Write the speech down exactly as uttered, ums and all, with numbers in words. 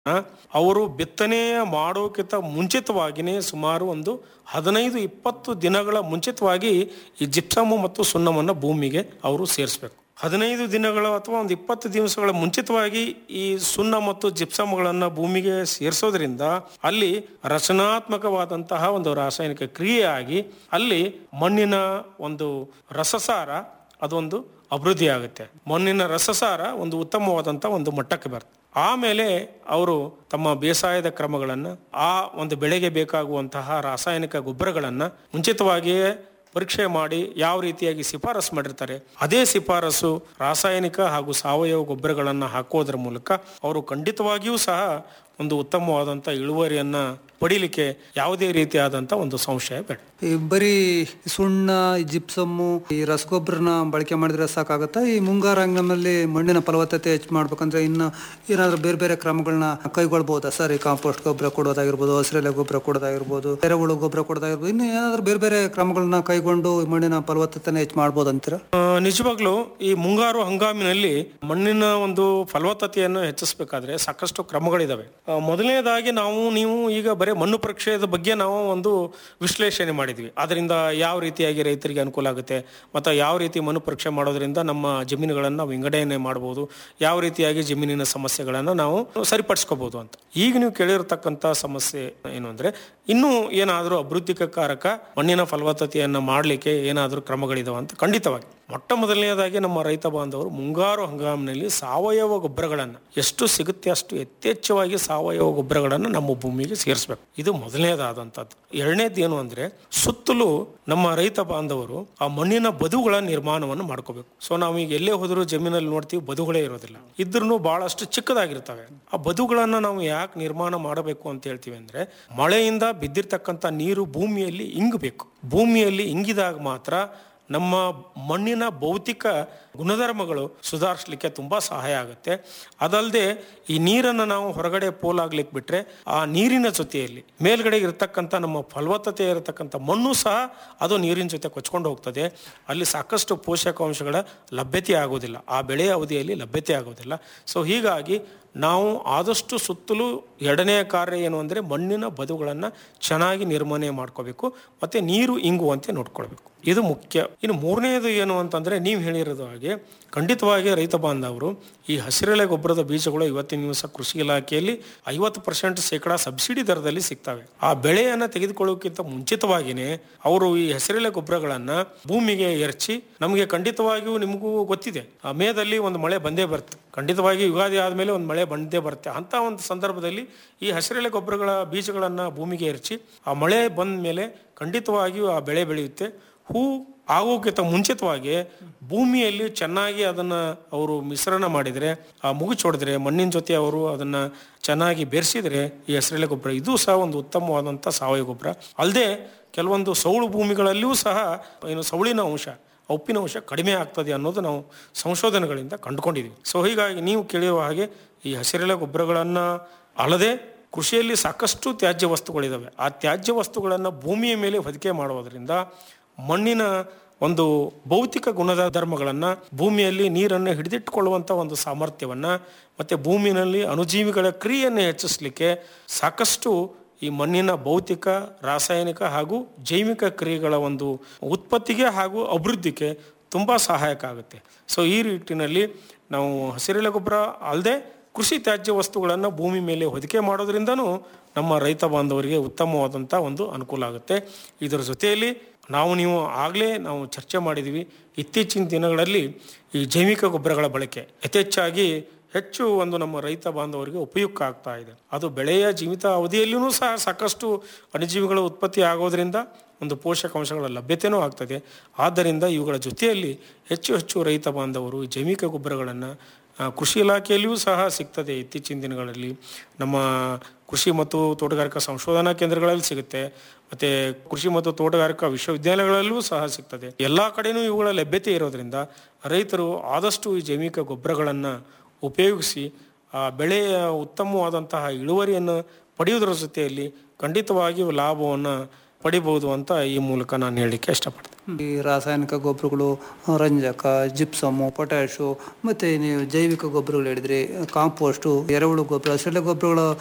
ಅವರು ಬಿತ್ತನೆ ಮಾಡೋಕ್ಕಿಂತ ಮುಂಚಿತವಾಗಿಯೇ ಸುಮಾರು ಒಂದು ಹದಿನೈದು ಇಪ್ಪತ್ತು ದಿನಗಳ ಮುಂಚಿತವಾಗಿ ಈ ಜಿಪ್ಸಮ್ ಮತ್ತು ಸುಣ್ಣವನ್ನು ಭೂಮಿಗೆ ಅವರು ಸೇರಿಸಬೇಕು. ಹದಿನೈದು ದಿನಗಳ ಅಥವಾ ಒಂದು ಇಪ್ಪತ್ತು ದಿವಸಗಳ ಮುಂಚಿತವಾಗಿ ಈ ಸುಣ್ಣ ಮತ್ತು ಜಿಪ್ಸಮ್ಗಳನ್ನು ಭೂಮಿಗೆ ಸೇರಿಸೋದ್ರಿಂದ ಅಲ್ಲಿ ರಚನಾತ್ಮಕವಾದಂತಹ ಒಂದು ರಾಸಾಯನಿಕ ಕ್ರಿಯೆ ಆಗಿ ಅಲ್ಲಿ ಮಣ್ಣಿನ ಒಂದು ರಸಸಾರ ಅದೊಂದು ಅಭಿವೃದ್ಧಿ ಆಗುತ್ತೆ. ಮಣ್ಣಿನ ರಸಸಾರ ಒಂದು ಉತ್ತಮವಾದಂಥ ಒಂದು ಮಟ್ಟಕ್ಕೆ ಬರುತ್ತೆ. ಆಮೇಲೆ ಅವರು ತಮ್ಮ ಬೇಸಾಯದ ಕ್ರಮಗಳನ್ನು ಆ ಒಂದು ಬೆಳೆಗೆ ಬೇಕಾಗುವಂತಹ ರಾಸಾಯನಿಕ ಗೊಬ್ಬರಗಳನ್ನು ಮುಂಚಿತವಾಗಿಯೇ ಪರೀಕ್ಷೆ ಮಾಡಿ ಯಾವ ರೀತಿಯಾಗಿ ಶಿಫಾರಸು ಮಾಡಿರ್ತಾರೆ ಅದೇ ಶಿಫಾರಸು ರಾಸಾಯನಿಕ ಹಾಗೂ ಸಾವಯವ ಗೊಬ್ಬರಗಳನ್ನು ಹಾಕೋದ್ರ ಮೂಲಕ ಅವರು ಖಂಡಿತವಾಗಿಯೂ ಸಹ ಒಂದು ಉತ್ತಮವಾದಂಥ ಇಳುವರಿಯನ್ನು ಪಡೀಲಿಕ್ಕೆ ಯಾವುದೇ ರೀತಿಯಾದಂಥ ಒಂದು ಸಂಶಯ ಬೇಡ. ಈ ಬರೀ ಸುಣ್ಣ, ಜಿಪ್ಸಮ್ಮು, ಈ ರಸಗೊಬ್ಬರನ ಬಳಕೆ ಮಾಡಿದ್ರೆ ಸಾಕಾಗತ್ತಾ? ಈ ಮುಂಗಾರು ಹಂಗಾಮಲ್ಲಿ ಮಣ್ಣಿನ ಫಲವತ್ತತೆ ಹೆಚ್ಚು ಮಾಡ್ಬೇಕಂದ್ರೆ ಇನ್ನು ಏನಾದರೂ ಬೇರೆ ಬೇರೆ ಕ್ರಮಗಳನ್ನ ಕೈಗೊಳ್ಬಹುದಾ ಸರ್? ಈ ಕಾಂಪೋಸ್ಟ್ ಗೊಬ್ಬರ ಕೊಡೋದಾಗಿರ್ಬೋದು, ಹಸಿರೆಲೆ ಗೊಬ್ಬರ ಕೊಡೋದಾಗಿರ್ಬೋದು, ಎರೆಹುಳು ಗೊಬ್ಬರ ಕೊಡೋದಾಗಿರ್ಬೋದು, ಇನ್ನು ಏನಾದರೂ ಬೇರೆ ಬೇರೆ ಕ್ರಮಗಳನ್ನ ಕೈಗೊಂಡು ಮಣ್ಣಿನ ಫಲವತ್ತತೆನ ಹೆಚ್ಚು ಮಾಡ್ಬೋದು ಅಂತೀರಾ? ನಿಜವಾಗ್ಲೂ ಈ ಮುಂಗಾರು ಹಂಗಾಮಿನಲ್ಲಿ ಮಣ್ಣಿನ ಒಂದು ಫಲವತ್ತತೆಯನ್ನು ಹೆಚ್ಚಿಸಬೇಕಾದ್ರೆ ಸಾಕಷ್ಟು ಕ್ರಮಗಳಿದಾವೆ. ಮೊದಲನೇದಾಗಿ ನಾವು ನೀವು ಈಗ ಬರೀ ಮಣ್ಣು ಪರೀಕ್ಷೆಯ ಬಗ್ಗೆ ನಾವು ಒಂದು ವಿಶ್ಲೇಷಣೆ ಮಾಡಿದ್ವಿ. ಅದರಿಂದ ಯಾವ ರೀತಿಯಾಗಿ ರೈತರಿಗೆ ಅನುಕೂಲ ಆಗುತ್ತೆ ಮತ್ತು ಯಾವ ರೀತಿ ಮಣ್ಣು ಪರೀಕ್ಷೆ ಮಾಡೋದ್ರಿಂದ ನಮ್ಮ ಜಮೀನುಗಳನ್ನು ನಾವು ವಿಂಗಡಣೆ ಮಾಡ್ಬೋದು, ಯಾವ ರೀತಿಯಾಗಿ ಜಮೀನಿನ ಸಮಸ್ಯೆಗಳನ್ನು ನಾವು ಸರಿಪಡಿಸ್ಕೋಬಹುದು ಅಂತ. ಈಗ ನೀವು ಕೇಳಿರತಕ್ಕಂಥ ಸಮಸ್ಯೆ ಏನು ಅಂದರೆ, ಇನ್ನೂ ಏನಾದರೂ ಅಭಿವೃದ್ಧಿಕಾರಕ ಮಣ್ಣಿನ ಫಲವತ್ತತೆಯನ್ನು ಮಾಡಲಿಕ್ಕೆ ಏನಾದರೂ ಕ್ರಮಗಳಿದಾವೆ ಅಂತ. ಖಂಡಿತವಾಗಿ ಮೊಟ್ಟ ಮೊದಲನೇದಾಗಿ ನಮ್ಮ ರೈತ ಬಾಂಧವರು ಮುಂಗಾರು ಹಂಗಾಮಿನಲ್ಲಿ ಸಾವಯವ ಗೊಬ್ಬರಗಳನ್ನು ಎಷ್ಟು ಸಿಗುತ್ತೆ ಅಷ್ಟು ಯಥೇಚ್ಛವಾಗಿ ಸಾವಯವ ಗೊಬ್ಬರಗಳನ್ನು ನಮ್ಮ ಭೂಮಿಗೆ ಸೇರಿಸಬೇಕು. ಇದು ಮೊದಲನೇದಾದಂಥದ್ದು. ಎರಡನೇದು ಏನು ಅಂದರೆ, ಸುತ್ತಲೂ ನಮ್ಮ ರೈತ ಬಾಂಧವರು ಆ ಮಣ್ಣಿನ ಬದುಗಳ ನಿರ್ಮಾಣವನ್ನು ಮಾಡ್ಕೋಬೇಕು. ಸೊ ನಾವೀಗ ಎಲ್ಲೇ ಹೋದರೂ ಜಮೀನಲ್ಲಿ ನೋಡ್ತೀವಿ ಬದುಗಳೇ ಇರೋದಿಲ್ಲ, ಇದ್ರೂ ಬಹಳಷ್ಟು ಚಿಕ್ಕದಾಗಿರ್ತವೆ. ಆ ಬದುಗಳನ್ನು ನಾವು ಯಾಕೆ ನಿರ್ಮಾಣ ಮಾಡಬೇಕು ಅಂತ ಹೇಳ್ತೀವಿ ಅಂದರೆ, ಮಳೆಯಿಂದ ಬಿದ್ದಿರ್ತಕ್ಕಂಥ ನೀರು ಭೂಮಿಯಲ್ಲಿ ಇಂಗಬೇಕು. ಭೂಮಿಯಲ್ಲಿ ಇಂಗಿದಾಗ ಮಾತ್ರ ನಮ್ಮ ಮಣ್ಣಿನ ಭೌತಿಕ ಗುಣಧರ್ಮಗಳು ಸುಧಾರಿಸಲಿಕ್ಕೆ ತುಂಬ ಸಹಾಯ ಆಗುತ್ತೆ. ಅದಲ್ಲದೆ ಈ ನೀರನ್ನು ನಾವು ಹೊರಗಡೆ ಪೋಲಾಗ್ಲಿಕ್ಕೆ ಬಿಟ್ಟರೆ ಆ ನೀರಿನ ಜೊತೆಯಲ್ಲಿ ಮೇಲ್ಗಡೆ ಇರತಕ್ಕಂಥ ನಮ್ಮ ಫಲವತ್ತತೆ ಇರತಕ್ಕಂಥ ಮಣ್ಣು ಸಹ ಅದು ನೀರಿನ ಜೊತೆ ಕೊಚ್ಕೊಂಡು ಹೋಗ್ತದೆ. ಅಲ್ಲಿ ಸಾಕಷ್ಟು ಪೋಷಕಾಂಶಗಳ ಲಭ್ಯತೆ ಆಗೋದಿಲ್ಲ, ಆ ಬೆಳೆಯ ಅವಧಿಯಲ್ಲಿ ಲಭ್ಯತೆ ಆಗೋದಿಲ್ಲ. ಸೊ ಹೀಗಾಗಿ ನಾವು ಆದಷ್ಟು ಸುತ್ತಲೂ ಎರಡನೆಯ ಕಾರ್ಯ ಏನು ಅಂದರೆ, ಮಣ್ಣಿನ ಬದುಗಳನ್ನು ಚೆನ್ನಾಗಿ ನಿರ್ವಹಣೆ ಮಾಡ್ಕೋಬೇಕು ಮತ್ತು ನೀರು ಇಂಗುವಂತೆ ನೋಡ್ಕೊಳ್ಬೇಕು. ಇದು ಮುಖ್ಯ. ಇನ್ನು ಮೂರನೆಯದು ಏನು ಅಂತಂದರೆ, ನೀವು ಹೇಳಿರೋದು ಹಾಗೆ ಖಂಡಿತವಾಗಿ ರೈತ ಬಾಂಧವರು ಈ ಹಸಿರೆಲೆ ಗೊಬ್ಬರದ ಬೀಜಗಳು ಇವತ್ತಿನ ದಿವಸ ಕೃಷಿ ಇಲಾಖೆಯಲ್ಲಿ ಐವತ್ತು ಪರ್ಸೆಂಟ್ ಶೇಕಡಾ ಸಬ್ಸಿಡಿ ದರದಲ್ಲಿ ಸಿಗ್ತವೆ. ಆ ಬೆಳೆಯನ್ನು ತೆಗೆದುಕೊಳ್ಳೋಕ್ಕಿಂತ ಮುಂಚಿತವಾಗಿಯೇ ಅವರು ಈ ಹಸಿರೆಲೆ ಗೊಬ್ಬರಗಳನ್ನು ಭೂಮಿಗೆ ಎರಚಿ, ನಮಗೆ ಖಂಡಿತವಾಗಿಯೂ ನಿಮಗೂ ಗೊತ್ತಿದೆ ಆ ಮೇದಲ್ಲಿ ಒಂದು ಮಳೆ ಬಂದೇ ಬರುತ್ತೆ, ಖಂಡಿತವಾಗಿ ಯುಗಾದಿ ಆದಮೇಲೆ ಒಂದು ಮಳೆ ಬಂದೇ ಬರುತ್ತೆ. ಅಂಥ ಒಂದು ಸಂದರ್ಭದಲ್ಲಿ ಈ ಹಸಿರೆಲೆ ಗೊಬ್ಬರಗಳ ಬೀಜಗಳನ್ನು ಭೂಮಿಗೆ ಎರಚಿ ಆ ಮಳೆ ಬಂದ ಮೇಲೆ ಖಂಡಿತವಾಗಿಯೂ ಆ ಬೆಳೆ ಬೆಳೆಯುತ್ತೆ. ಹೂ ಆಗೋಕ್ಕಿಂತ ಮುಂಚಿತವಾಗಿ ಭೂಮಿಯಲ್ಲಿ ಚೆನ್ನಾಗಿ ಅದನ್ನು ಅವರು ಮಿಶ್ರಣ ಮಾಡಿದರೆ, ಆ ಮುಗಿಚ್ ಹೊಡೆದ್ರೆ, ಮಣ್ಣಿನ ಜೊತೆ ಅವರು ಅದನ್ನು ಚೆನ್ನಾಗಿ ಬೆರೆಸಿದರೆ ಈ ಹಸಿರೆಲೆ ಗೊಬ್ಬರ ಇದು ಸಹ ಒಂದು ಉತ್ತಮವಾದಂಥ ಸಾವಯವ ಗೊಬ್ಬರ. ಅಲ್ಲದೆ ಕೆಲವೊಂದು ಸೌಳು ಭೂಮಿಗಳಲ್ಲಿಯೂ ಸಹ ಏನು ಸೌಳಿನ ಅಂಶ, ಉಪ್ಪಿನ ಅಂಶ ಕಡಿಮೆ ಆಗ್ತದೆ ಅನ್ನೋದು ನಾವು ಸಂಶೋಧನೆಗಳಿಂದ ಕಂಡುಕೊಂಡಿದ್ದೀವಿ. ಸೊ ಹೀಗಾಗಿ ನೀವು ಕೇಳುವ ಹಾಗೆ ಈ ಹಸಿರೆಲೆ ಗೊಬ್ಬರಗಳನ್ನು ಅಲ್ಲದೆ ಕೃಷಿಯಲ್ಲಿ ಸಾಕಷ್ಟು ತ್ಯಾಜ್ಯ ವಸ್ತುಗಳಿದ್ದಾವೆ. ಆ ತ್ಯಾಜ್ಯ ವಸ್ತುಗಳನ್ನು ಭೂಮಿಯ ಮೇಲೆ ಹೊದಿಕೆ ಮಾಡುವುದರಿಂದ ಮಣ್ಣಿನ ಒಂದು ಭೌತಿಕ ಗುಣದ ಧರ್ಮಗಳನ್ನು, ಭೂಮಿಯಲ್ಲಿ ನೀರನ್ನು ಹಿಡಿದಿಟ್ಟುಕೊಳ್ಳುವಂಥ ಒಂದು ಸಾಮರ್ಥ್ಯವನ್ನು ಮತ್ತು ಭೂಮಿಯಲ್ಲಿ ಅಣುಜೀವಿಗಳ ಕ್ರಿಯೆಯನ್ನು ಹೆಚ್ಚಿಸಲಿಕ್ಕೆ ಸಾಕಷ್ಟು ಈ ಮಣ್ಣಿನ ಭೌತಿಕ, ರಾಸಾಯನಿಕ ಹಾಗೂ ಜೈವಿಕ ಕ್ರಿಯೆಗಳ ಒಂದು ಉತ್ಪತ್ತಿಗೆ ಹಾಗೂ ಅಭಿವೃದ್ಧಿಗೆ ತುಂಬ ಸಹಾಯಕ ಆಗುತ್ತೆ. ಸೊ ಈ ನಿಟ್ಟಿನಲ್ಲಿ ನಾವು ಹಸಿರೆಲೆ ಗೊಬ್ಬರ ಅಲ್ಲದೆ ಕೃಷಿ ತ್ಯಾಜ್ಯ ವಸ್ತುಗಳನ್ನು ಭೂಮಿ ಮೇಲೆ ಹೊದಿಕೆ ಮಾಡೋದ್ರಿಂದನೂ ನಮ್ಮ ರೈತ ಬಾಂಧವರಿಗೆ ಉತ್ತಮವಾದಂಥ ಒಂದು ಅನುಕೂಲ ಆಗುತ್ತೆ. ಇದರ ಜೊತೆಯಲ್ಲಿ ನಾವು ನೀವು ಆಗಲೇ ನಾವು ಚರ್ಚೆ ಮಾಡಿದ್ದೀವಿ, ಇತ್ತೀಚಿನ ದಿನಗಳಲ್ಲಿ ಈ ಜೈವಿಕ ಗೊಬ್ಬರಗಳ ಬಳಕೆ ಯಥೇಚ್ಛಾಗಿ ಹೆಚ್ಚು ಒಂದು ನಮ್ಮ ರೈತ ಬಾಂಧವರಿಗೆ ಉಪಯುಕ್ತ ಆಗ್ತಾ ಇದೆ. ಅದು ಬೆಳೆಯ ಜೀವಿತ ಅವಧಿಯಲ್ಲಿಯೂ ಸಹ ಸಾಕಷ್ಟು ಅಣುಜೀವಿಗಳ ಉತ್ಪತ್ತಿ ಆಗೋದ್ರಿಂದ ಒಂದು ಪೋಷಕಾಂಶಗಳ ಲಭ್ಯತೆಯೂ ಆಗ್ತದೆ. ಆದ್ದರಿಂದ ಇವುಗಳ ಜೊತೆಯಲ್ಲಿ ಹೆಚ್ಚು ಹೆಚ್ಚು ರೈತ ಬಾಂಧವರು ಜೈವಿಕ ಗೊಬ್ಬರಗಳನ್ನು ಕೃಷಿ ಇಲಾಖೆಯಲ್ಲಿಯೂ ಸಹ ಸಿಗ್ತದೆ. ಇತ್ತೀಚಿನ ದಿನಗಳಲ್ಲಿ ನಮ್ಮ ಕೃಷಿ ಮತ್ತು ತೋಟಗಾರಿಕಾ ಸಂಶೋಧನಾ ಕೇಂದ್ರಗಳಲ್ಲಿ ಸಿಗುತ್ತೆ, ಮತ್ತು ಕೃಷಿ ಮತ್ತು ತೋಟಗಾರಿಕಾ ವಿಶ್ವವಿದ್ಯಾಲಯಗಳಲ್ಲೂ ಸಹ ಸಿಗ್ತದೆ. ಎಲ್ಲ ಕಡೆಯೂ ಇವುಗಳ ಲಭ್ಯತೆ ಇರೋದರಿಂದ ರೈತರು ಆದಷ್ಟು ಈ ಜೈವಿಕ ಗೊಬ್ಬರಗಳನ್ನು ಉಪಯೋಗಿಸಿ ಆ ಬೆಳೆಯ ಉತ್ತಮವಾದಂತಹ ಇಳುವರಿಯನ್ನು ಪಡೆಯುವುದರ ಜೊತೆಯಲ್ಲಿ ಖಂಡಿತವಾಗಿಯೂ ಲಾಭವನ್ನು ಪಡಿಬಹುದು ಅಂತ ಈ ಮೂಲಕ ನಾನು ಹೇಳಲಿಕ್ಕೆ ಇಷ್ಟಪಡ್ತೀನಿ. ಈ ರಾಸಾಯನಿಕ ಗೊಬ್ಬರಗಳು, ರಂಜಕ, ಜಿಪ್ಸಮು, ಪೊಟ್ಯಾಶು, ಮತ್ತೆ ನೀವು ಜೈವಿಕ ಗೊಬ್ಬರಗಳು ಹೇಳಿದ್ರಿ, ಕಾಂಪೋಸ್ಟು, ಎರೆಹುಳು ಗೊಬ್ಬರ, ಸೆಳೆ ಗೊಬ್ಬರಗಳ